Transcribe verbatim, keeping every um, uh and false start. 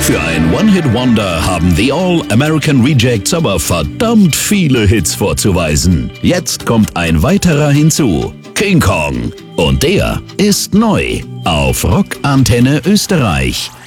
Für ein One-Hit-Wonder haben The All-American Rejects aber verdammt viele Hits vorzuweisen. Jetzt kommt ein weiterer hinzu. King Kong. Und der ist neu auf Rock Antenne Österreich.